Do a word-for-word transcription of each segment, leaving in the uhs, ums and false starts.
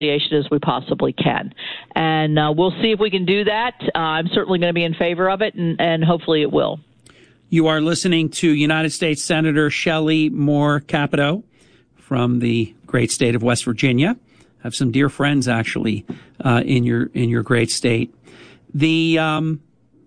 as we possibly can. And uh, we'll see if we can do that. Uh, I'm certainly going to be in favor of it, and, and hopefully it will. You are listening to United States Senator Shelley Moore Capito from the great state of West Virginia. I have some dear friends, actually, uh, in your in your great state. The um,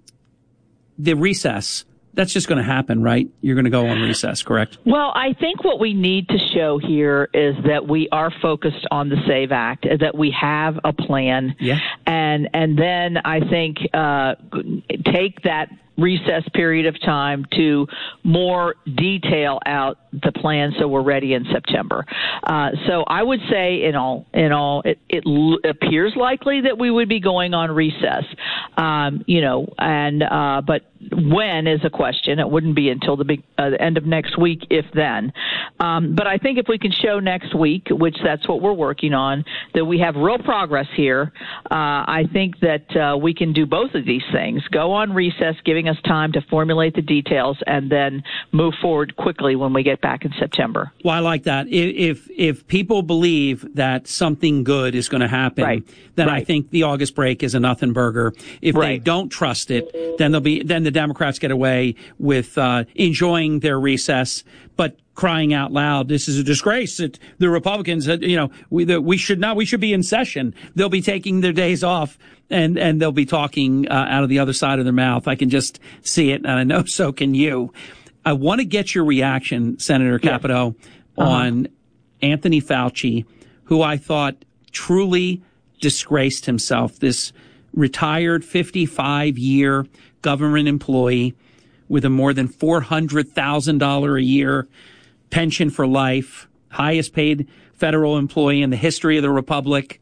the recess. That's just going to happen, right? You're going to go on recess, correct? Well, I think what we need to show here is that we are focused on the SAVE Act, that we have a plan. Yeah. And, and then I think uh, take that recess period of time to more detail out the plan so we're ready in September. Uh, so I would say in all, in all, it, it l- appears likely that we would be going on recess. Um, you know, and, uh, but when is a question. It wouldn't be until the, big, uh, the end of next week, if then. Um, but I think if we can show next week, which that's what we're working on, that we have real progress here, uh, I think that uh, we can do both of these things. Go on recess, giving us time to formulate the details, and then move forward quickly when we get back in September. Well, I like that. If if people believe that something good is going to happen, right. then right. I think the August break is a nothing burger. If right. they don't trust it, then they'll be then the Democrats get away with uh, enjoying their recess, but crying out loud, "This is a disgrace!" That the Republicans, uh, you know, we the, we should not. We should be in session. They'll be taking their days off, and and they'll be talking uh, out of the other side of their mouth. I can just see it, and I know so can you. I want to get your reaction, Senator Capito, yes. uh-huh. on Anthony Fauci, who I thought truly disgraced himself. This retired fifty-five year government employee with a more than four hundred thousand dollars a year pension for life, highest paid federal employee in the history of the republic.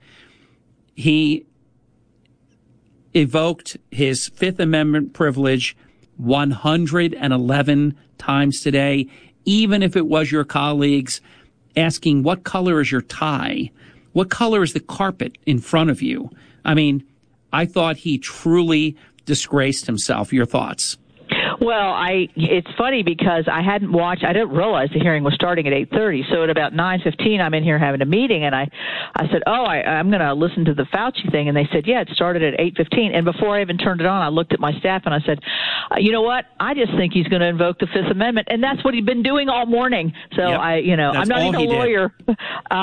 He evoked his Fifth Amendment privilege one hundred eleven times today, even if it was your colleagues asking, what color is your tie? What color is the carpet in front of you? I mean, I thought he truly disgraced himself. Your thoughts? Well, I it's funny because I hadn't watched, I didn't realize the hearing was starting at eight thirty. So at about nine fifteen, I'm in here having a meeting, and I, I said, oh, I, I'm going to listen to the Fauci thing. And they said, yeah, it started at eight fifteen. And before I even turned it on, I looked at my staff and I said, uh, you know what? I just think he's going to invoke the Fifth Amendment. And that's what he's been doing all morning. So yep. I, you know, that's I'm not even a lawyer. Uh,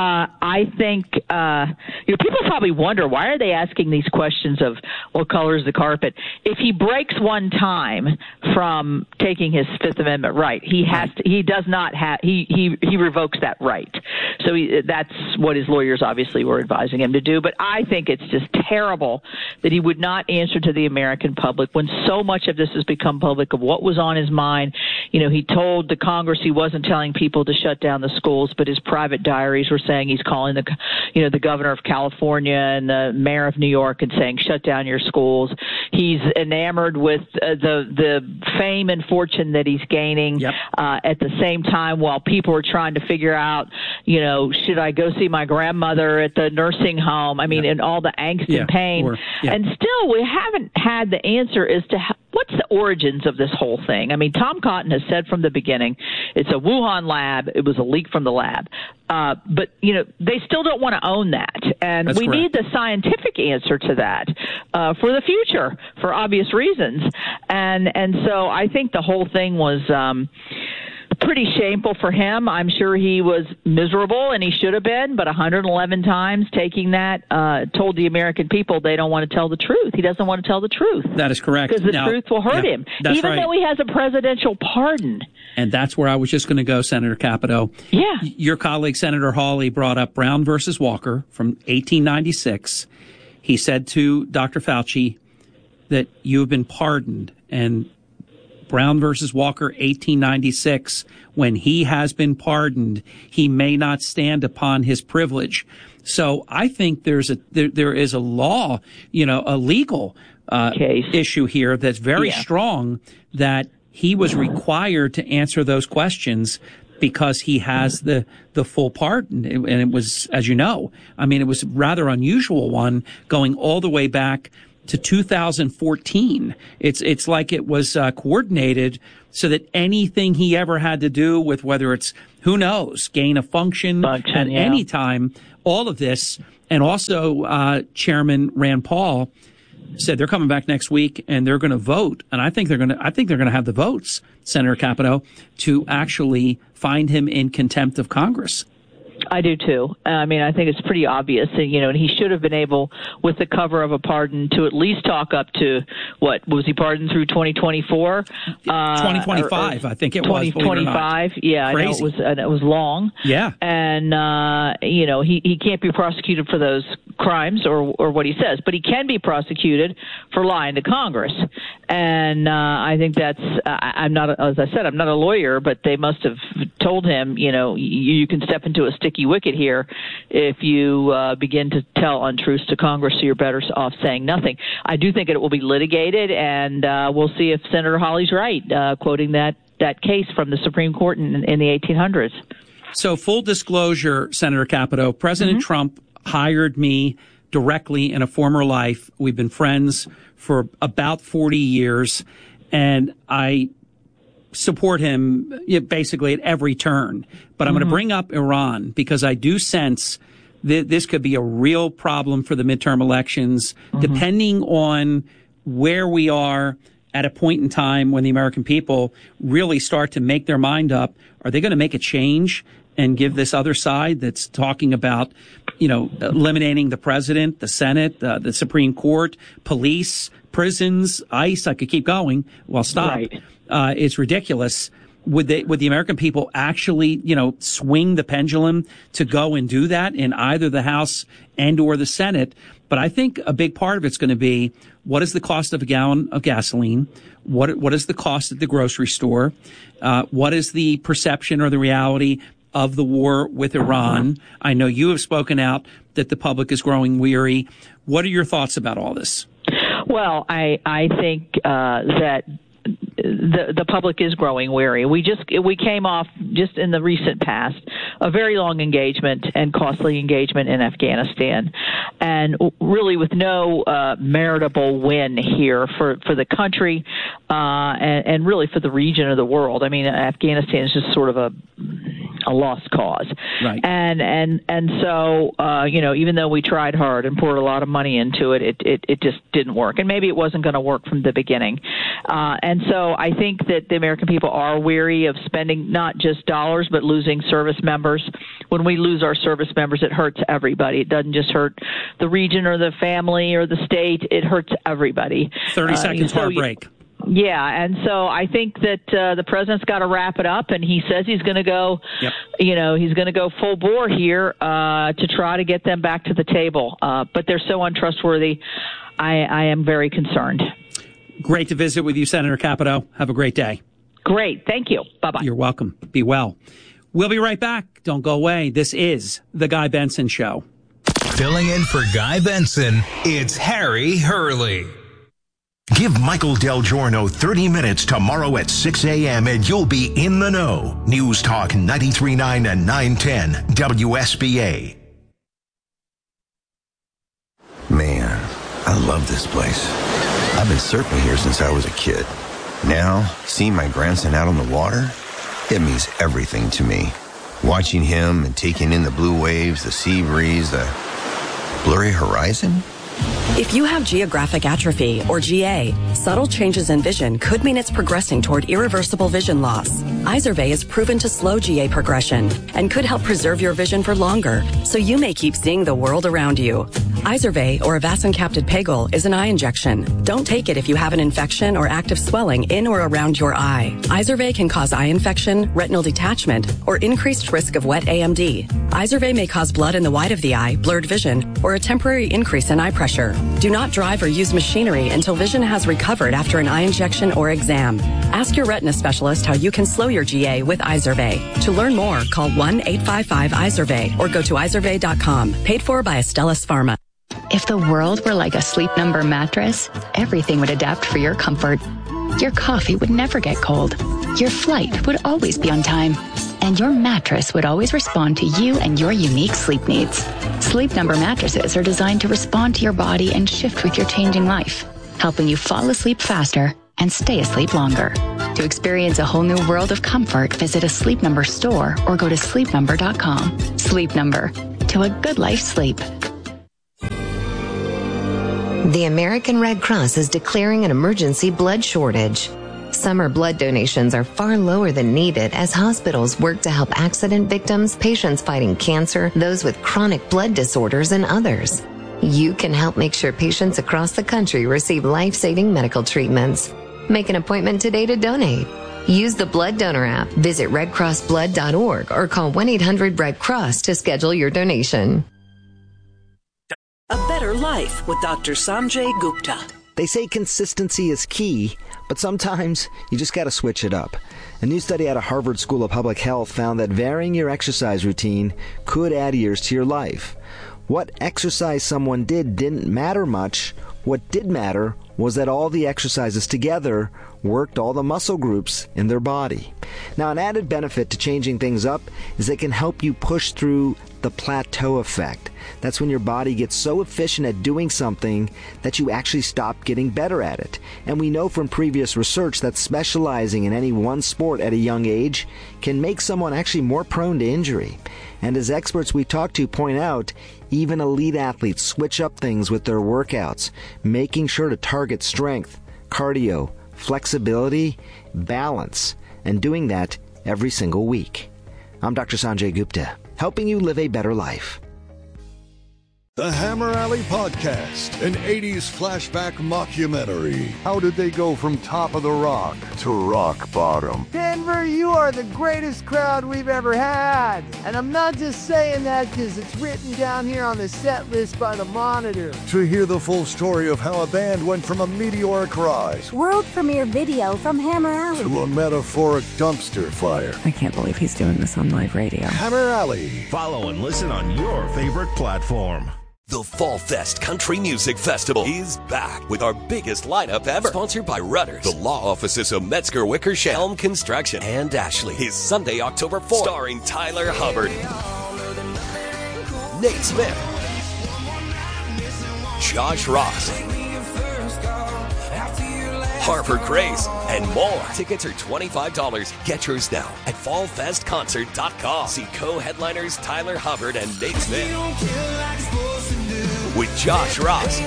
I think, uh, you know, people probably wonder, why are they asking these questions of what color is the carpet? If he breaks one time from taking his Fifth Amendment right, he has to, he does not have, he, he, he revokes that right. So he, that's what his lawyers obviously were advising him to do. But I think it's just terrible that he would not answer to the American public when so much of this has become public of what was on his mind. You know, he told the Congress he wasn't telling people to shut down the schools, but his private diaries were saying he's calling the, you know, the governor of California and the mayor of New York and saying, shut down your schools. He's enamored with uh, the, the fame and fortune that he's gaining yep. uh, at the same time while people are trying to figure out, you know, should I go see my grandmother at the nursing home? I mean, yep. and all the angst yeah. and pain. Or, yeah. And still, we haven't had the answer as to how, what's the origins of this whole thing. I mean, Tom Cotton has said from the beginning, it's a Wuhan lab. It was a leak from the lab. Uh, but, you know, they still don't want to own that. And That's we correct. need the scientific answer to that uh, for the future, for obvious reasons. And and so I think the whole thing was um, pretty shameful for him. I'm sure he was miserable, and he should have been, but one hundred eleven times taking that uh, told the American people they don't want to tell the truth. He doesn't want to tell the truth. That is correct. Because the now, truth will hurt yeah, him, right. even though he has a presidential pardon. And that's where I was just going to go, Senator Capito. Yeah. Your colleague, Senator Hawley, brought up Brown versus Walker from eighteen ninety-six. He said to Doctor Fauci that you have been pardoned, and Brown versus Walker, eighteen ninety-six, when he has been pardoned, he may not stand upon his privilege. So I think there's a there, there is a law, you know, a legal uh, Case. issue here that's very yeah. strong, that he was required to answer those questions because he has the the full pardon. And it was, as you know, I mean, it was a rather unusual one, going all the way back to two thousand fourteen. It's it's like it was uh, coordinated so that anything he ever had to do with, whether it's, who knows, gain of function, function at yeah. any time, all of this. And also, uh, Chairman Rand Paul said they're coming back next week and they're going to vote. And I think they're going to, I think they're going to have the votes, Senator Capito, to actually find him in contempt of Congress. I do too. I mean, I think it's pretty obvious, and you know, and he should have been able, with the cover of a pardon, to at least talk up to what was he pardoned through twenty twenty-four, uh, twenty twenty-five, I think it was. twenty twenty-five, yeah, Crazy. I know it was. And it was long. Yeah, and uh, you know, he he can't be prosecuted for those crimes or or what he says, but he can be prosecuted for lying to Congress, and uh, I think that's. Uh, I'm not, as I said, I'm not a lawyer, but they must have told him, you know, you, you can step into a sticky wicket here if you uh, begin to tell untruths to Congress, so you're better off saying nothing. I do think it will be litigated, and uh, we'll see if Senator Hawley's right, uh, quoting that, that case from the Supreme Court in, in the eighteen hundreds. So full disclosure, Senator Capito, President mm-hmm. Trump hired me directly in a former life. We've been friends for about forty years, and I support him basically at every turn. But I'm mm-hmm. going to bring up Iran because I do sense that this could be a real problem for the midterm elections, mm-hmm. depending on where we are at a point in time when the American people really start to make their mind up. Are they going to make a change and give this other side that's talking about, you know, eliminating the president, the Senate, uh, the Supreme Court, police, prisons, ICE? I could keep going. Well, stop. Right. Uh, it's ridiculous. Would they, would the American people actually, you know, swing the pendulum to go and do that in either the House and or the Senate? But I think a big part of it's going to be, what is the cost of a gallon of gasoline? What what is the cost at the grocery store? Uh, what is the perception or the reality of the war with Iran? I know you have spoken out that the public is growing weary. What are your thoughts about all this? Well, I I think uh, that the the public is growing weary. We just we came off just in the recent past a very long engagement and costly engagement in Afghanistan, and really with no uh, meritable win here for, for the country uh, and, and really for the region of the world. I mean, Afghanistan is just sort of a a lost cause. Right. And and and so uh, you know, even though we tried hard and poured a lot of money into it, it it, it just didn't work, and maybe it wasn't going to work from the beginning. Uh, and so I think that the American people are weary of spending not just dollars, but losing service members. When we lose our service members, it hurts everybody. It doesn't just hurt the region or the family or the state. It hurts everybody. thirty seconds for a break. Yeah, and so I think that uh, the president's got to wrap it up, and he says he's going to go, yep. you know, he's going to go full bore here uh, to try to get them back to the table. Uh, but they're so untrustworthy. I, I am very concerned. Great to visit with you, Senator Capito. Have a great day. Great. Thank you. Bye-bye. You're welcome. Be well. We'll be right back. Don't go away. This is The Guy Benson Show. Filling in for Guy Benson, it's Harry Hurley. Give Michael Del Giorno thirty minutes tomorrow at six a.m. and you'll be in the know. News Talk ninety-three point nine and nine ten W S B A. Man, I love this place. I've been surfing here since I was a kid. Now, seeing my grandson out on the water, it means everything to me. Watching him and taking in the blue waves, the sea breeze, the blurry horizon. If you have geographic atrophy, or G A, subtle changes in vision could mean it's progressing toward irreversible vision loss. Izervay is proven to slow G A progression and could help preserve your vision for longer, so you may keep seeing the world around you. Izervay, or avacincaptad pegol, is an eye injection. Don't take it if you have an infection or active swelling in or around your eye. Izervay can cause eye infection, retinal detachment, or increased risk of wet A M D. Izervay may cause blood in the white of the eye, blurred vision, or a temporary increase in eye pressure. Do not drive or use machinery until vision has recovered after an eye injection or exam. Ask your retina specialist how you can slow your G A with Izervay. To learn more, call one eight five five Izervay or go to izervay dot com. Paid for by Astellas Pharma. If the world were like a Sleep Number mattress, everything would adapt for your comfort. Your coffee would never get cold. your flight would always be on time, and your mattress would always respond to you and your unique sleep needs. Sleep Number mattresses are designed to respond to your body and shift with your changing life, helping you fall asleep faster and stay asleep longer. To experience a whole new world of comfort, visit a Sleep Number store or go to sleep number dot com. Sleep Number, to a good life sleep. The American Red Cross is declaring an emergency blood shortage. Summer blood donations are far lower than needed as hospitals work to help accident victims, patients fighting cancer, those with chronic blood disorders, and others. You can help make sure patients across the country receive life-saving medical treatments. Make an appointment today to donate. Use the Blood Donor app, visit red cross blood dot org, or call one eight hundred red cross to schedule your donation. A Better Life with Doctor Sanjay Gupta. They say consistency is key, but sometimes you just got to switch it up. A new study out of Harvard School of Public Health found that varying your exercise routine could add years to your life. What exercise someone did didn't matter much. What did matter was that all the exercises together worked all the muscle groups in their body. Now, an added benefit to changing things up is they can help you push through the plateau effect. That's when your body gets so efficient at doing something that you actually stop getting better at it. And we know from previous research that specializing in any one sport at a young age can make someone actually more prone to injury. And as experts we talk to point out, even elite athletes switch up things with their workouts, making sure to target strength, cardio, flexibility, balance, and doing that every single week. I'm Doctor Sanjay Gupta, helping you live a better life. The Hammer Alley Podcast, an eighties flashback mockumentary. How did they go from top of the rock to rock bottom? Denver, you are the greatest crowd we've ever had. And I'm not just saying that because it's written down here on the set list by the Monitor. To hear the full story of how a band went from a meteoric rise, world premiere video from Hammer Alley, to a metaphoric dumpster fire. I can't believe he's doing this on live radio. Hammer Alley. Follow and listen on your favorite platform. The Fall Fest Country Music Festival is back with our biggest lineup ever. Sponsored by Rudders, the law offices of Metzger Wickersham, Helm Construction, and Ashley. Is Sunday, October fourth. Starring Tyler Hubbard, Nate Smith, Josh Ross, Harper Grace, and more. Tickets are twenty-five dollars. Get yours now at fall fest concert dot com. See co-headliners Tyler Hubbard and Nate Smith with Josh Ross,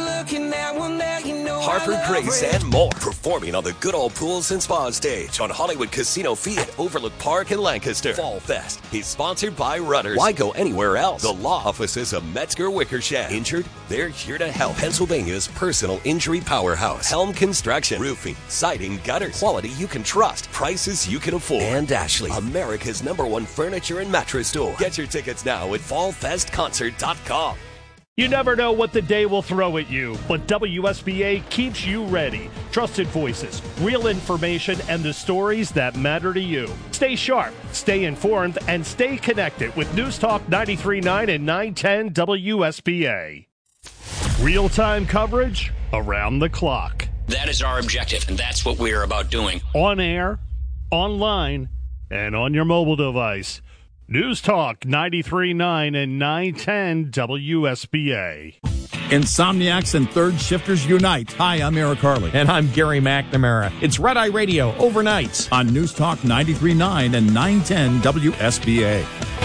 Harper Grace, and more. Performing on the Good Old Pools and Spa stage on Hollywood Casino Field, Overlook Park in Lancaster. Fall Fest is sponsored by Rudders. Why go anywhere else? The law offices of Metzger Wickersham. Injured? They're here to help. Pennsylvania's personal injury powerhouse. Helm Construction. Roofing, siding, gutters. Quality you can trust. Prices you can afford. And Ashley, America's number one furniture and mattress store. Get your tickets now at fall fest concert dot com. You never know what the day will throw at you, but W S B A keeps you ready. Trusted voices, real information, and the stories that matter to you. Stay sharp, stay informed, and stay connected with News Talk ninety-three point nine and nine ten W S B A. Real-time coverage around the clock. That is our objective, and that's what we're about doing. On air, online, and on your mobile device. News Talk ninety-three point nine and nine ten W S B A. Insomniacs and third shifters unite. Hi, I'm Eric Harley. And I'm Gary McNamara. It's Red Eye Radio, overnights. On News Talk ninety-three point nine and nine ten W S B A.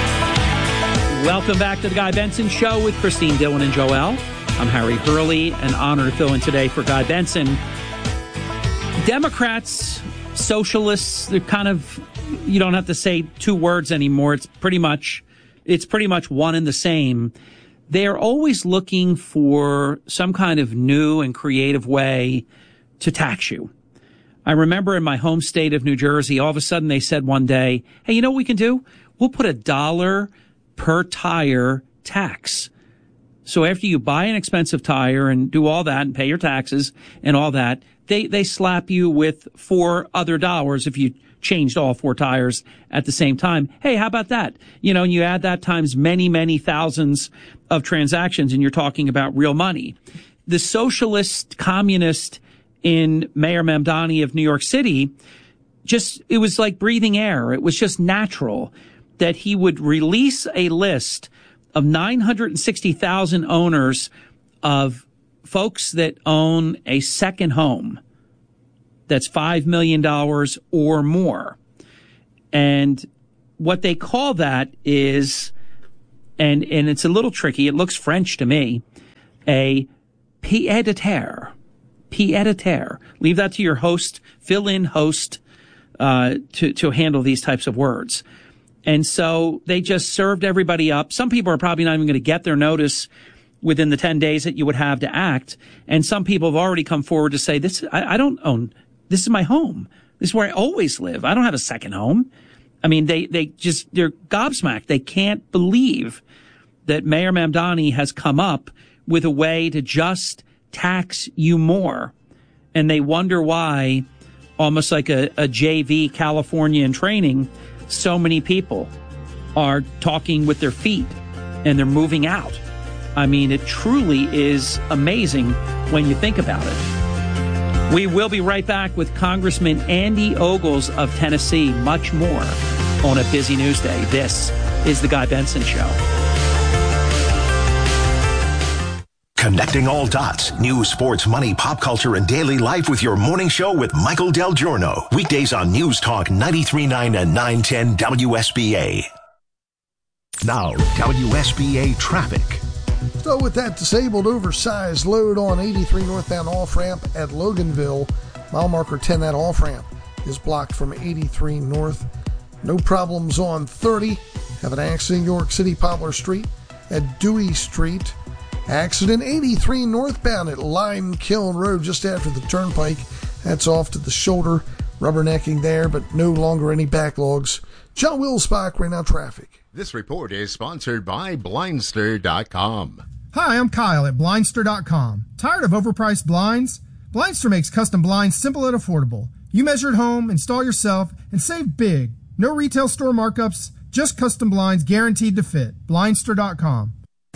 Welcome back to the Guy Benson Show with Christine Dylan and Joel. I'm Harry Hurley, an honor to fill in today for Guy Benson. Democrats, socialists, they're kind of, you don't have to say two words anymore. It's pretty much, it's pretty much one and the same. They're always looking for some kind of new and creative way to tax you. I remember in my home state of New Jersey, all of a sudden they said one day, hey, you know what we can do? We'll put a dollar per tire tax. So after you buy an expensive tire and do all that and pay your taxes and all that, they, they slap you with four other dollars if you changed all four tires at the same time. Hey, how about that? You know, and you add that times many, many thousands of transactions and you're talking about real money. The socialist communist in Mayor Mamdani of New York City just, it was like breathing air. It was just natural that he would release a list of nine hundred sixty thousand owners of folks that own a second home that's five million dollars or more. And what they call that is, and, and it's a little tricky, it looks French to me, a pied-à-terre. Pied-à-terre. Leave that to your host, fill-in host, uh, to, to handle these types of words. And so they just served everybody up. Some people are probably not even going to get their notice within the ten days that you would have to act. And some people have already come forward to say, this, I, I don't own, this is my home. This is where I always live. I don't have a second home. I mean, they, they just, they're gobsmacked. They can't believe that Mayor Mamdani has come up with a way to just tax you more. And they wonder why, almost like a, a J V California in training, so many people are talking with their feet and they're moving out. I mean, it truly is amazing when you think about it. We will be right back with Congressman Andy Ogles of Tennessee. Much more on a busy news day. This is The Guy Benson Show. Connecting all dots. News, sports, money, pop culture, and daily life with your morning show with Michael Del Giorno. Weekdays on News Talk ninety-three point nine and nine ten W S B A. Now, W S B A traffic. So with that disabled oversized load on eighty-three northbound off-ramp at Loganville, mile marker ten, that off-ramp is blocked from eighty-three north. No problems on thirty. Have an accident York City Poplar Street at Dewey Street. Accident eighty-three northbound at Lime Kiln Road just after the turnpike. That's off to the shoulder. Rubbernecking there, but no longer any backlogs. John Wilsbach, right now traffic. This report is sponsored by Blindster dot com. Hi, I'm Kyle at Blindster dot com. Tired of overpriced blinds? Blindster makes custom blinds simple and affordable. You measure at home, install yourself, and save big. No retail store markups, just custom blinds guaranteed to fit. Blindster dot com.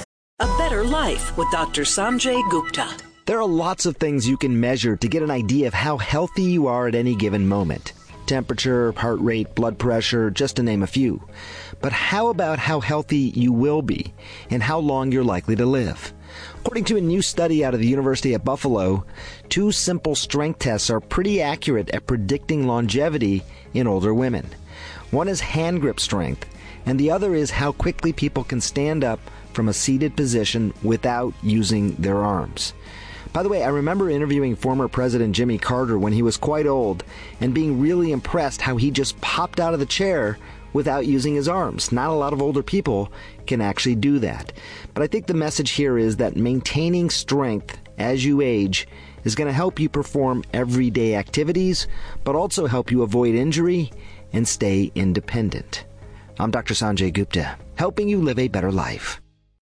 A Better Life with Doctor Sanjay Gupta. There are lots of things you can measure to get an idea of how healthy you are at any given moment. Temperature, heart rate, blood pressure, just to name a few. But how about how healthy you will be and how long you're likely to live? According to a new study out of the University at Buffalo, two simple strength tests are pretty accurate at predicting longevity in older women. One is hand grip strength, and the other is how quickly people can stand up from a seated position without using their arms. By the way, I remember interviewing former President Jimmy Carter when he was quite old and being really impressed how he just popped out of the chair without using his arms. Not a lot of older people can actually do that. But I think the message here is that maintaining strength as you age is going to help you perform everyday activities, but also help you avoid injury and stay independent. I'm Doctor Sanjay Gupta, helping you live a better life.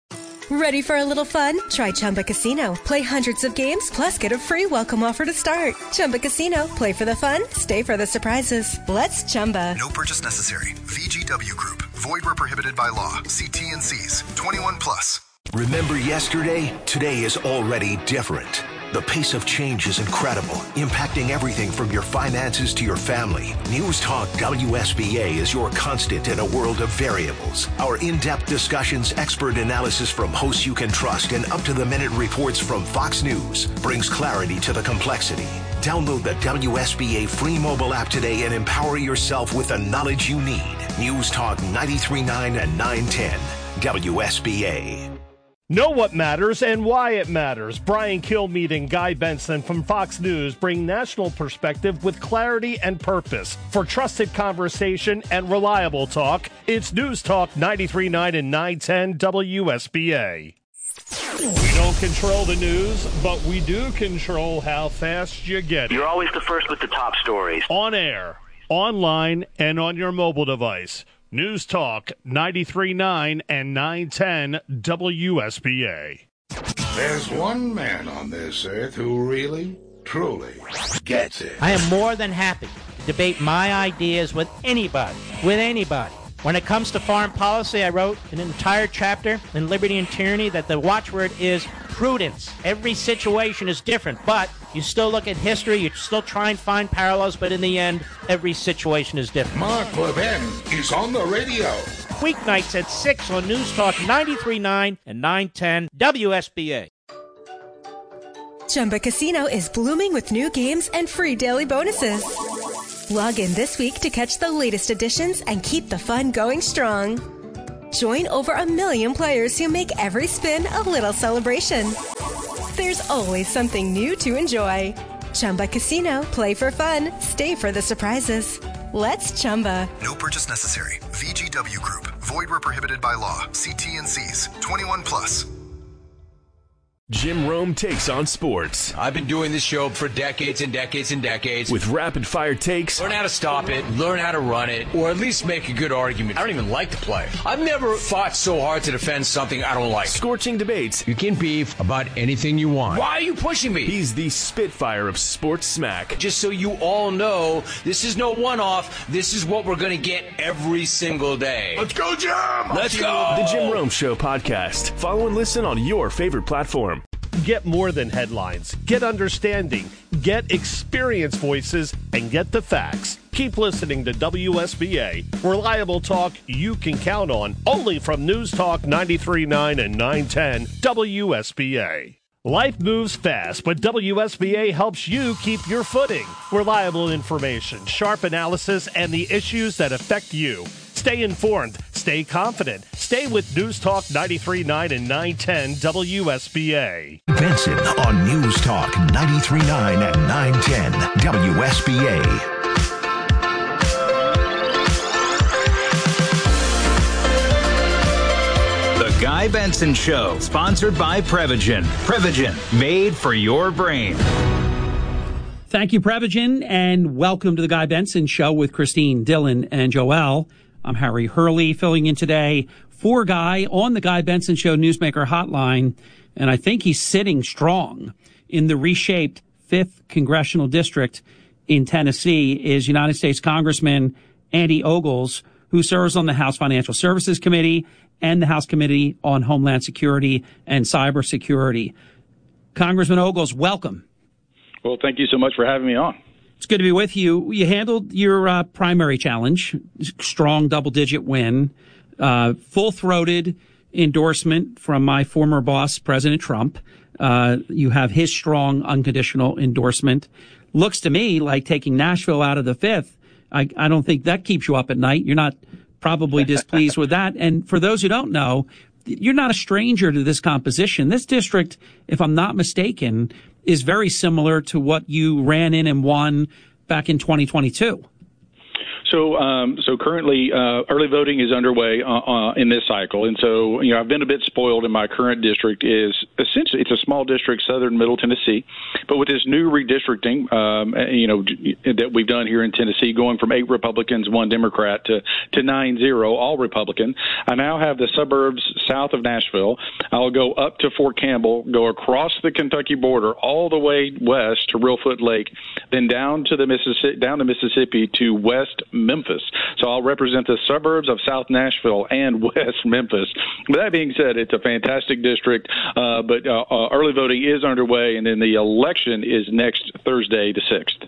Ready for a little fun? Try Chumba Casino. Play hundreds of games, plus get a free welcome offer to start. Chumba Casino. Play for the fun, stay for the surprises. Let's Chumba. No purchase necessary. V G W Group. Void where prohibited by law. See T and C's. twenty-one plus. Remember yesterday? Today is already different. The pace of change is incredible, impacting everything from your finances to your family. News Talk W S B A is your constant in a world of variables. Our in-depth discussions, expert analysis from hosts you can trust, and up-to-the-minute reports from Fox News brings clarity to the complexity. Download the W S B A free mobile app today and empower yourself with the knowledge you need. News Talk ninety-three point nine and nine ten W S B A. Know what matters and why it matters. Brian Kilmeade and Guy Benson from Fox News bring national perspective with clarity and purpose. For trusted conversation and reliable talk, it's News Talk ninety-three point nine and nine ten W S B A. We don't control the news, but we do control how fast you get it. You're always the first with the top stories. On air, online, and on your mobile device. News Talk ninety-three point nine and nine ten W S B A. There's one man on this earth who really, truly gets it. I am more than happy to debate my ideas with anybody, with anybody. When it comes to foreign policy, I wrote an entire chapter in Liberty and Tyranny that the watchword is prudence. Every situation is different, but you still look at history, you still try and find parallels, but in the end, every situation is different. Mark Levin is on the radio. Weeknights at six on News Talk ninety-three point nine and nine ten W S B A. Chumba Casino is blooming with new games and free daily bonuses. Log in this week to catch the latest additions and keep the fun going strong. Join over a million players who make every spin a little celebration. There's always something new to enjoy. Chumba Casino, play for fun, stay for the surprises. Let's Chumba. No purchase necessary. V G W Group. Void where prohibited by law. See T N Cs. twenty-one plus. Jim Rome takes on sports. I've been doing this show for decades and decades and decades. With rapid-fire takes. Learn how to stop it, learn how to run it, or at least make a good argument. I don't even like to play. I've never fought so hard to defend something I don't like. Scorching debates. You can beef about anything you want. Why are you pushing me? He's the Spitfire of sports smack. Just so you all know, this is no one-off. This is what we're going to get every single day. Let's go, Jim! Let's go! The Jim Rome Show podcast. Follow and listen on your favorite platform. Get more than headlines. Get understanding. Get experienced voices and get the facts. Keep listening to W S B A. Reliable talk you can count on. Only from News Talk ninety-three point nine and nine ten W S B A. Life moves fast, but W S B A helps you keep your footing. Reliable information, sharp analysis, and the issues that affect you. Stay informed, stay confident, stay with News Talk ninety-three point nine and nine ten W S B A. Benson on News Talk ninety-three point nine and nine ten W S B A. The Guy Benson Show, sponsored by Prevagen. Prevagen, made for your brain. Thank you, Prevagen, and welcome to the Guy Benson Show with Christine, Dylan, and Joelle. I'm Harry Hurley, filling in today for Guy on the Guy Benson Show Newsmaker Hotline, and I think he's sitting strong in the reshaped fifth Congressional District in Tennessee is United States Congressman Andy Ogles, who serves on the House Financial Services Committee and the House Committee on Homeland Security and Cybersecurity. Congressman Ogles, welcome. Well, thank you so much for having me on. It's good to be with you. You handled your uh, primary challenge, strong double-digit win, uh, full-throated endorsement from my former boss, President Trump. Uh, you have his strong, unconditional endorsement. Looks to me like taking Nashville out of the fifth. I, I don't think that keeps you up at night. You're not probably displeased with that. And for those who don't know, you're not a stranger to this composition. This district, if I'm not mistaken, is very similar to what you ran in and won back in twenty twenty-two. So, um, so currently, uh, early voting is underway uh, uh, in this cycle, and so you know I've been a bit spoiled in my current district. Is essentially it's a small district, southern Middle Tennessee, but with this new redistricting, um, you know that we've done here in Tennessee, going from eight Republicans, one Democrat to to nine zero, all Republican. I now have the suburbs south of Nashville. I'll go up to Fort Campbell, go across the Kentucky border, all the way west to Reelfoot Lake, then down to the Mississippi, down the Mississippi to West Memphis. So I'll represent the suburbs of South Nashville and West Memphis. But that being said, it's a fantastic district, uh, but uh, uh, early voting is underway, and then the election is next Thursday, the sixth.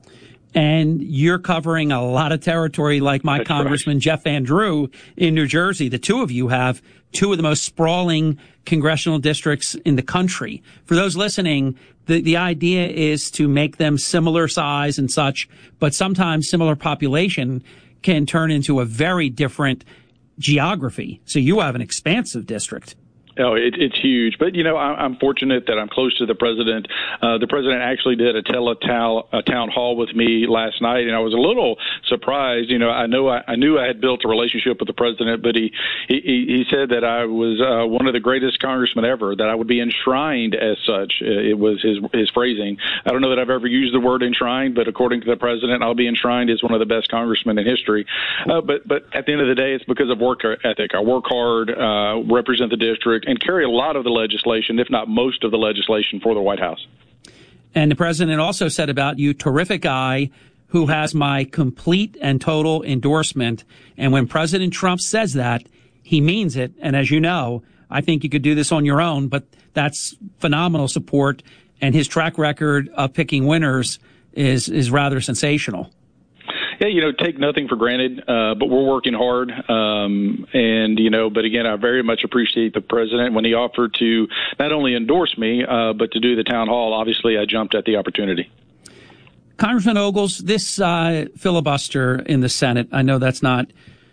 And you're covering a lot of territory like my That's Congressman right. Jeff Van Drew in New Jersey. The two of you have two of the most sprawling congressional districts in the country. For those listening, the, the idea is to make them similar size and such, but sometimes similar population can turn into a very different geography. So you have an expansive district. Oh, it, it's huge. But, you know, I, I'm fortunate that I'm close to the president. Uh, the president actually did a teletown a town hall with me last night, and I was a little surprised. You know, I know I, I knew I had built a relationship with the president, but he he, he said that I was uh, one of the greatest congressmen ever, that I would be enshrined as such. It was his his phrasing. I don't know that I've ever used the word enshrined, but according to the president, I'll be enshrined as one of the best congressmen in history. Uh, but but at the end of the day, it's because of work ethic. I work hard, uh, represent the district, and carry a lot of the legislation, if not most of the legislation, for the White House. And the president also said about you, terrific guy who has my complete and total endorsement. And when President Trump says that, he means it. And as you know, I think you could do this on your own, but that's phenomenal support. And his track record of picking winners is, is rather sensational. Yeah, you know, take nothing for granted, uh, but we're working hard. Um, and, you know, but again, I very much appreciate the president when he offered to not only endorse me, uh, but to do the town hall. Obviously, I jumped at the opportunity. Congressman Ogles, this uh, filibuster in the Senate, I know that's not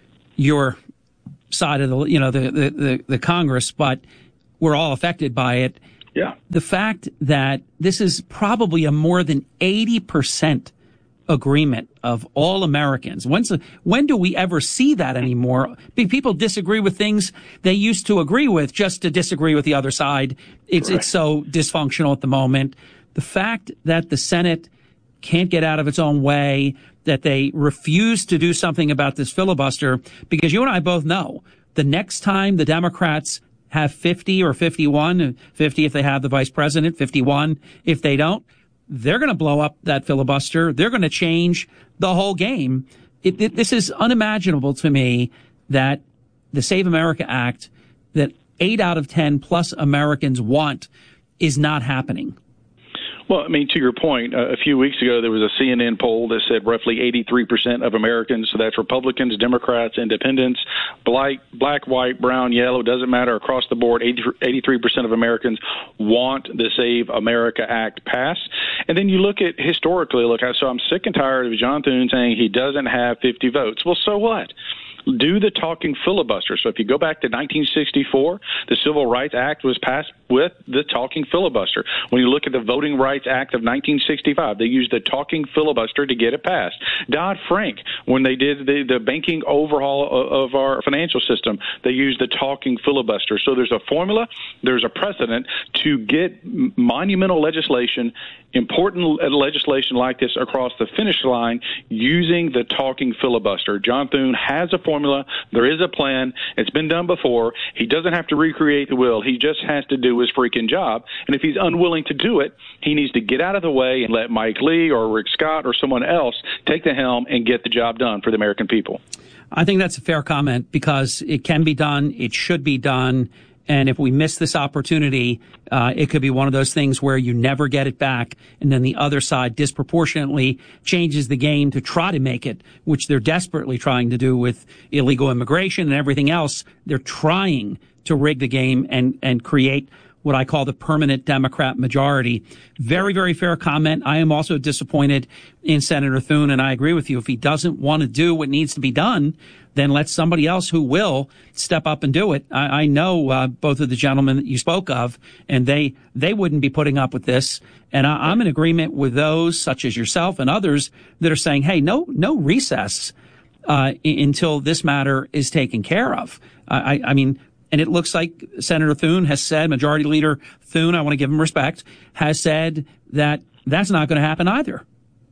your side of the, you know, the, the, the, the Congress, but we're all affected by it. Yeah. The fact that this is probably a more than eighty percent agreement of all Americans. When's the, when do we ever see that anymore? People disagree with things they used to agree with just to disagree with the other side. It's, it's so dysfunctional at the moment. The fact that the Senate can't get out of its own way, that they refuse to do something about this filibuster, because you and I both know the next time the Democrats have fifty or fifty-one, fifty if they have the vice president, fifty-one if they don't, they're going to blow up that filibuster. They're going to change the whole game. It, it, this is unimaginable to me that the Save America Act that eight out of ten plus Americans want is not happening. Well, I mean, to your point, uh, a few weeks ago, there was a C N N poll that said roughly eighty-three percent of Americans, so that's Republicans, Democrats, independents, black, black, white, brown, yellow, doesn't matter, across the board, eighty-three percent of Americans want the Save America Act passed. And then you look at historically, look, so I'm sick and tired of John Thune saying he doesn't have fifty votes. Well, so what? Do the talking filibuster. So if you go back to nineteen sixty-four, the Civil Rights Act was passed with the talking filibuster. When you look at the Voting Rights Act of nineteen sixty-five, they used the talking filibuster to get it passed. Dodd-Frank, when they did the, the banking overhaul of, of our financial system, they used the talking filibuster. So there's a formula, there's a precedent to get monumental legislation, important legislation like this across the finish line using the talking filibuster. John Thune has a formula. There is a plan. It's been done before. He doesn't have to recreate the wheel. He just has to do his freaking job. And if he's unwilling to do it, he needs to get out of the way and let Mike Lee or Rick Scott or someone else take the helm and get the job done for the American people. I think that's a fair comment because it can be done. It should be done. And if we miss this opportunity, uh, it could be one of those things where you never get it back. And then the other side disproportionately changes the game to try to make it, which they're desperately trying to do with illegal immigration and everything else. They're trying to rig the game and, and create what I call the permanent Democrat majority. Very, very fair comment. I am also disappointed in Senator Thune, and I agree with you. If he doesn't want to do what needs to be done, then let somebody else who will step up and do it. I, I know uh, both of the gentlemen that you spoke of, and they they wouldn't be putting up with this. And I, I'm in agreement with those, such as yourself and others, that are saying, hey, no no recess uh, I- until this matter is taken care of. I, I mean, and it looks like Senator Thune has said, Majority Leader Thune, I want to give him respect, has said that that's not going to happen either.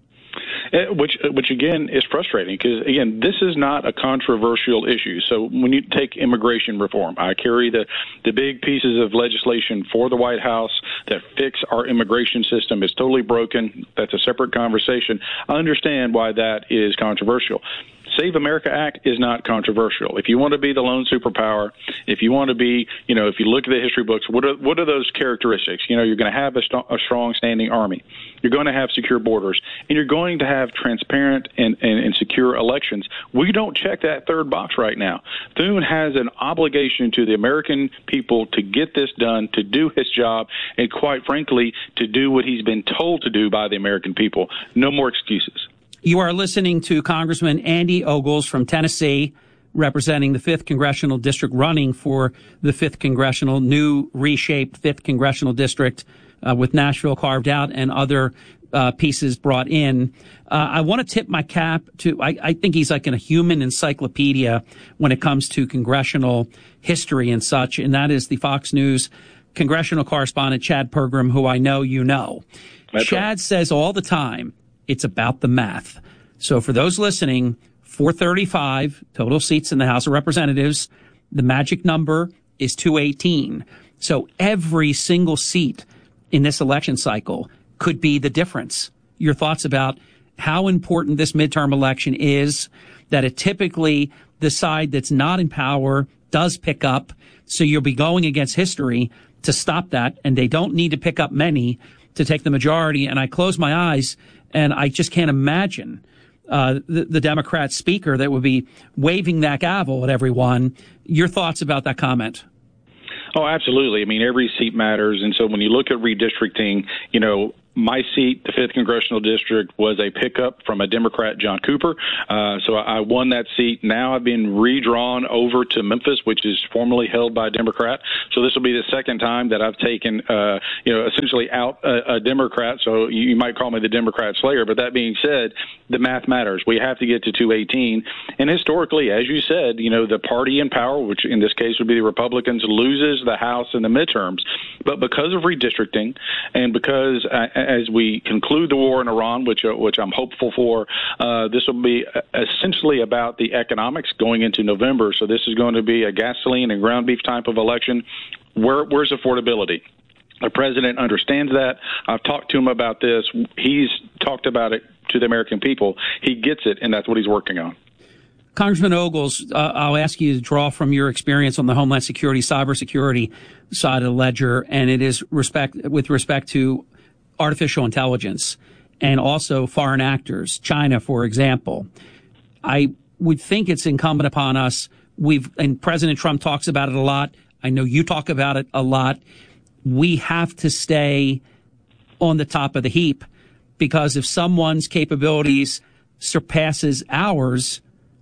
Which, which again, is frustrating because, again, this is not a controversial issue. So when you take immigration reform, I carry the, the big pieces of legislation for the White House that fix our immigration system. It's totally broken. That's a separate conversation. I understand why that is controversial. Save America Act is not controversial. If you want to be the lone superpower, if you want to be, you know, if you look at the history books, what are, what are those characteristics? You know, you're going to have a, st- a strong standing army. You're going to have secure borders, and you're going to have transparent and, and, and secure elections. We don't check that third box right now. Thune has an obligation to the American people to get this done, to do his job, and quite frankly, to do what he's been told to do by the American people. No more excuses. You are listening to Congressman Andy Ogles from Tennessee, representing the fifth Congressional District, running for the fifth Congressional, new reshaped fifth Congressional District uh, with Nashville carved out and other uh, pieces brought in. Uh, I want to tip my cap to, I, I think he's like a human encyclopedia when it comes to congressional history and such, and that is the Fox News congressional correspondent, Chad Pergram, who I know you know. That's Chad right. says all the time, it's about the math. So for those listening, four thirty-five total seats in the House of Representatives. The magic number is two eighteen. So every single seat in this election cycle could be the difference. Your thoughts about how important this midterm election is, that it typically the side that's not in power does pick up. So you'll be going against history to stop that, and they don't need to pick up many to take the majority. And I close my eyes, and I just can't imagine uh, the, the Democrat speaker that would be waving that gavel at everyone. Your thoughts about that comment? Oh, absolutely. I mean, every seat matters. And so when you look at redistricting, you know, my seat, the fifth Congressional District, was a pickup from a Democrat, John Cooper. Uh, so I won that seat. Now I've been redrawn over to Memphis, which is formerly held by a Democrat. So this will be the second time that I've taken, uh, you know, essentially out a, a Democrat. So you might call me the Democrat slayer. But that being said, the math matters. We have to get to two eighteen. And historically, as you said, you know, the party in power, which in this case would be the Republicans, loses the House in the midterms. But because of redistricting and because uh, as we conclude the war in Iran, which uh, which I'm hopeful for, uh, this will be essentially about the economics going into November. So this is going to be a gasoline and ground beef type of election. Where, where's affordability? The president understands that. I've talked to him about this. He's talked about it to the American people. He gets it, and that's what he's working on. Congressman Ogles, uh, I'll ask you to draw from your experience on the Homeland Security, cybersecurity side of the ledger, and it is respect with respect to artificial intelligence and also foreign actors, China, for example. I would think it's incumbent upon us. We've, and President Trump talks about it a lot. I know you talk about it a lot. We have to stay on the top of the heap, because if someone's capabilities surpasses ours,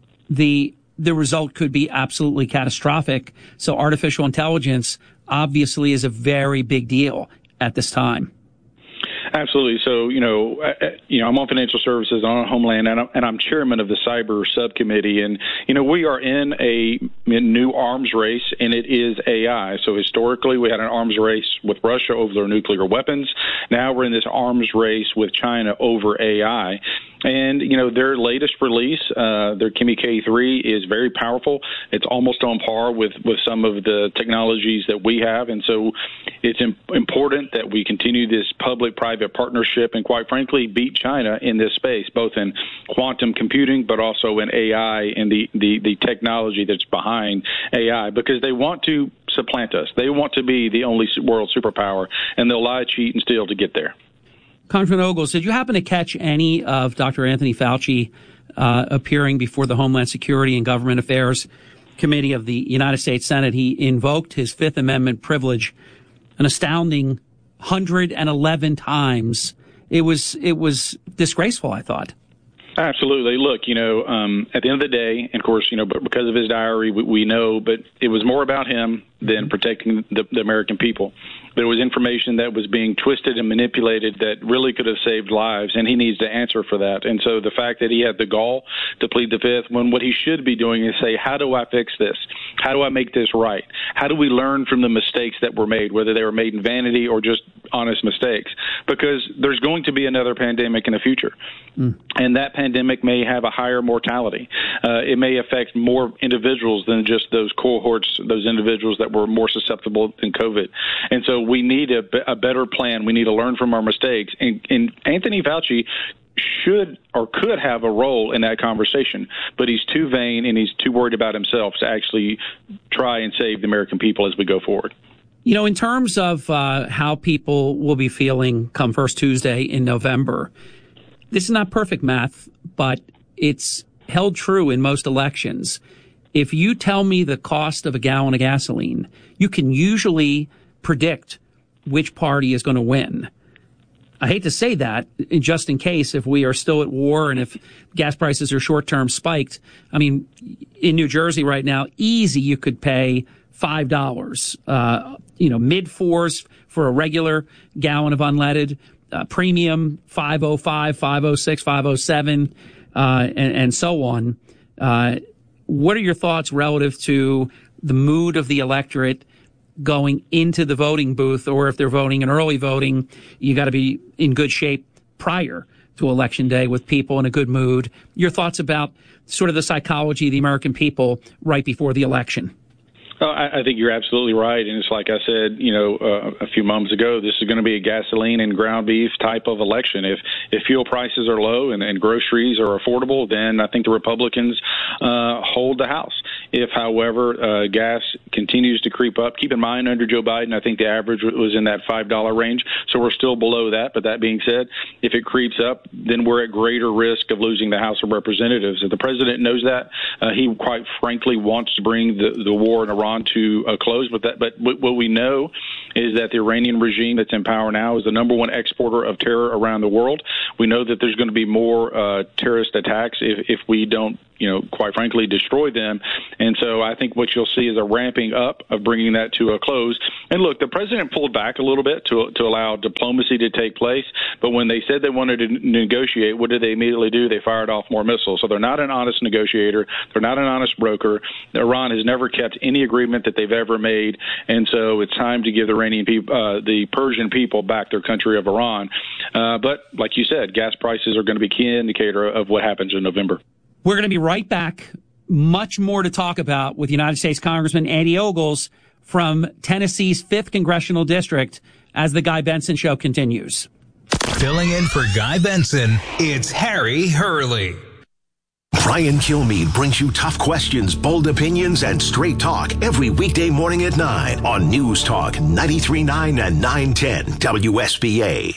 the the result could be absolutely catastrophic. So artificial intelligence obviously is a very big deal at this time. Absolutely. So, you know, I, you know, I'm on financial services, I'm on Homeland, and I'm, and I'm chairman of the cyber subcommittee. And, you know, we are in a new arms race, and it is A I. So historically, we had an arms race with Russia over their nuclear weapons. Now we're in this arms race with China over A I. And, you know, their latest release, uh, their Kimi K three, is very powerful. It's almost on par with, with some of the technologies that we have. And so it's im- important that we continue this public-private partnership and, quite frankly, beat China in this space, both in quantum computing but also in A I and the, the, the technology that's behind A I, because they want to supplant us. They want to be the only world superpower, and they'll lie, cheat, and steal to get there. Congressman Ogles, did you happen to catch any of Doctor Anthony Fauci uh, appearing before the Homeland Security and Government Affairs Committee of the United States Senate? He invoked his Fifth Amendment privilege an astounding one hundred eleven times. It was it was disgraceful, I thought. Absolutely. Look, you know, um, at the end of the day, and of course, you know, but because of his diary, we, we know, but it was more about him than protecting the, the American people. There was information that was being twisted and manipulated that really could have saved lives, and he needs to answer for that. And so the fact that he had the gall to plead the fifth, when what he should be doing is say, how do I fix this? How do I make this right? How do we learn from the mistakes that were made, whether they were made in vanity or just honest mistakes? Because there's going to be another pandemic in the future, mm. and that pandemic may have a higher mortality. Uh, it may affect more individuals than just those cohorts, those individuals that were more susceptible than COVID. And so we need a, a better plan. We need to learn from our mistakes. And, and Anthony Fauci should or could have a role in that conversation, but he's too vain and he's too worried about himself to actually try and save the American people as we go forward. You know, in terms of uh, how people will be feeling come First Tuesday in November, this is not perfect math, but it's held true in most elections. If you tell me the cost of a gallon of gasoline, you can usually predict which party is going to win. I hate to say that, just in case if we are still at war and if gas prices are short-term spiked. I mean, in New Jersey right now, easy you could pay five dollars, uh, you know, mid-fours for a regular gallon of unleaded, uh, premium five oh five, five oh six, five oh seven, uh, and, and so on. Uh, what are your thoughts relative to the mood of the electorate going into the voting booth, or if they're voting in early voting, you got to be in good shape prior to Election Day with people in a good mood. Your thoughts about sort of the psychology of the American people right before the election? Oh, I, I think you're absolutely right. And it's like I said, you know, uh, a few moments ago, this is going to be a gasoline and ground beef type of election. If if fuel prices are low and, and groceries are affordable, then I think the Republicans uh, hold the House. If, however, uh, gas continues to creep up, keep in mind under Joe Biden, I think the average was in that five dollar range. So we're still below that. But that being said, if it creeps up, then we're at greater risk of losing the House of Representatives. If the president knows that, uh, he quite frankly wants to bring the, the war in Iran to a close. But that, but what we know is that the Iranian regime that's in power now is the number one exporter of terror around the world. We know that there's going to be more uh, terrorist attacks if, if we don't, you know, quite frankly, destroy them. And so I think what you'll see is a ramping up of bringing that to a close. And look, the president pulled back a little bit to to allow diplomacy to take place. But when they said they wanted to negotiate, what did they immediately do? They fired off more missiles. So they're not an honest negotiator. They're not an honest broker. Iran has never kept any agreement that they've ever made. And so it's time to give the Iranian people, uh, the Persian people back their country of Iran. Uh, but like you said, gas prices are going to be a key indicator of what happens in November. We're going to be right back. Much more to talk about with United States Congressman Andy Ogles from Tennessee's fifth Congressional District as the Guy Benson Show continues. Filling in for Guy Benson, it's Harry Hurley. Brian Kilmeade brings you tough questions, bold opinions, and straight talk every weekday morning at nine on News Talk ninety-three point nine and nine ten W S B A.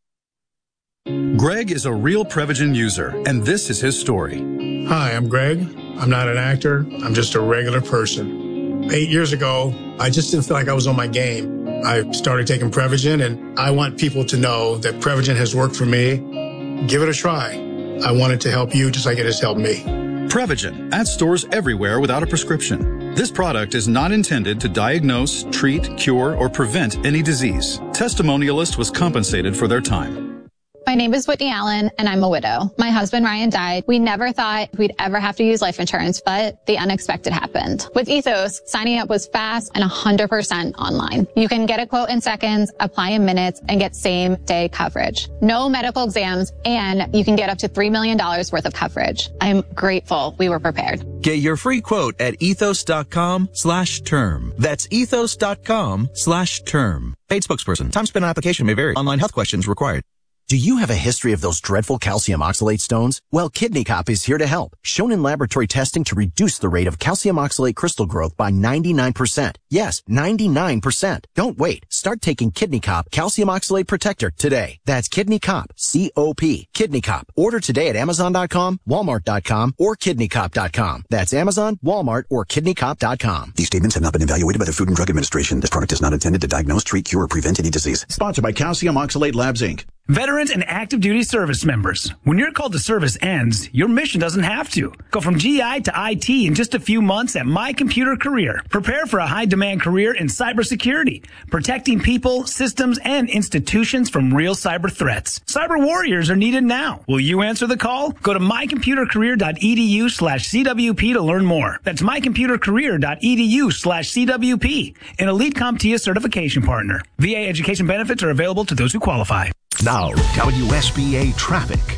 Greg is a real Prevagen user, and this is his story. Hi, I'm Greg. I'm not an actor. I'm just a regular person. Eight years ago, I just didn't feel like I was on my game. I started taking Prevagen, and I want people to know that Prevagen has worked for me. Give it a try. I want it to help you just like it has helped me. Prevagen, at stores everywhere without a prescription. This product is not intended to diagnose, treat, cure, or prevent any disease. Testimonialist was compensated for their time. My name is Whitney Allen, and I'm a widow. My husband, Ryan, died. We never thought we'd ever have to use life insurance, but the unexpected happened. With Ethos, signing up was fast and one hundred percent online. You can get a quote in seconds, apply in minutes, and get same-day coverage. No medical exams, and you can get up to three million dollars worth of coverage. I'm grateful we were prepared. Get your free quote at ethos.com slash term. That's ethos.com slash term. Paid spokesperson. Time spent on application may vary. Online health questions required. Do you have a history of those dreadful calcium oxalate stones? Well, Kidney Cop is here to help. Shown in laboratory testing to reduce the rate of calcium oxalate crystal growth by ninety-nine percent. Yes, ninety-nine percent. Don't wait. Start taking Kidney Cop Calcium Oxalate Protector today. That's Kidney Cop, C O P. Kidney Cop. Order today at amazon dot com, walmart dot com, or kidney cop dot com. That's Amazon, Walmart, or kidney cop dot com. These statements have not been evaluated by the Food and Drug Administration. This product is not intended to diagnose, treat, cure, or prevent any disease. Sponsored by Calcium Oxalate Labs, Incorporated. Veterans and active duty service members, when your call to service ends, your mission doesn't have to. Go from G I to I T in just a few months at My Computer Career. Prepare for a high-demand career in cybersecurity, protecting people, systems, and institutions from real cyber threats. Cyber warriors are needed now. Will you answer the call? Go to mycomputercareer.edu slash CWP to learn more. That's mycomputercareer.edu slash CWP, an Elite CompTIA certification partner. V A education benefits are available to those who qualify. Now, W S B A traffic.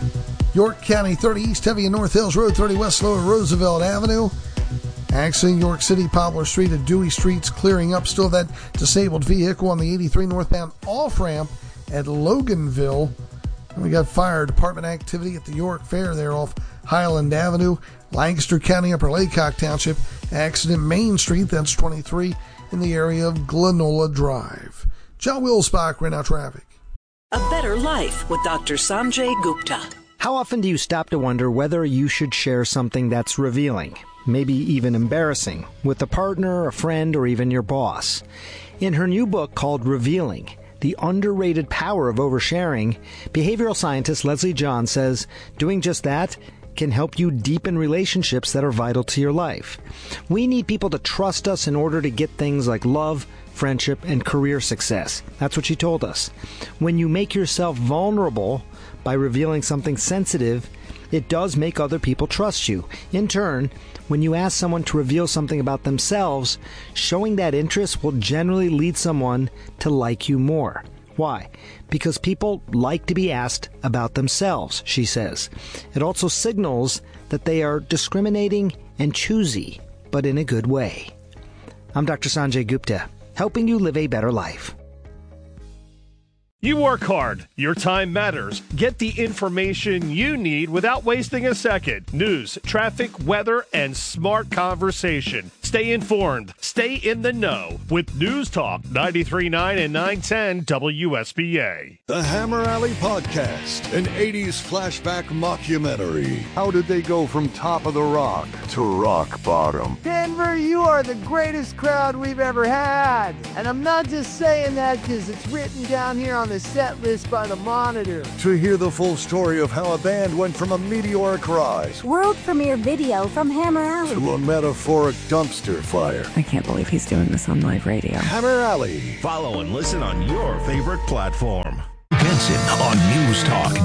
York County, thirty East Heavy and North Hills Road, thirty West Lower Roosevelt Avenue. Accident York City, Poplar Street at Dewey Street's clearing up. Still that disabled vehicle on the eighty-three northbound off-ramp at Loganville. And we got fire department activity at the York Fair there off Highland Avenue. Lancaster County, Upper Laycock Township. Accident Main Street, that's twenty-three in the area of Glenola Drive. John Wilsbach, right now traffic. A Better Life with Doctor Sanjay Gupta. How often do you stop to wonder whether you should share something that's revealing, maybe even embarrassing, with a partner, a friend, or even your boss? In her new book called Revealing, The Underrated Power of Oversharing, behavioral scientist Leslie John says doing just that can help you deepen relationships that are vital to your life. We need people to trust us in order to get things like love, friendship, and career success. That's what she told us. When you make yourself vulnerable by revealing something sensitive, it does make other people trust you. In turn, when you ask someone to reveal something about themselves, showing that interest will generally lead someone to like you more. Why? Because people like to be asked about themselves, she says. It also signals that they are discriminating and choosy, but in a good way. I'm Doctor Sanjay Gupta, helping you live a better life. You work hard. Your time matters. Get the information you need without wasting a second. News, traffic, weather, and smart conversation. Stay informed. Stay in the know with News Talk ninety-three point nine and nine ten W S B A. The Hammer Alley Podcast, an eighties flashback mockumentary. How did they go from top of the rock to rock bottom? Denver, you are the greatest crowd we've ever had. And I'm not just saying that because it's written down here on the set list by the Monitor. To hear the full story of how a band went from a meteoric rise, world premiere video from Hammer Alley, to a metaphoric dumpster fire. I can't believe he's doing this on live radio. Hammer Alley. Follow and listen on your favorite platform. Benson on News Talk